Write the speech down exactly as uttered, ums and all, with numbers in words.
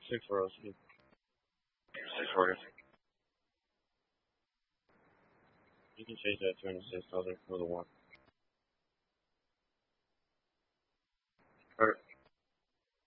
Six rows. Six orders. You can change that to twenty-six thousand for the one.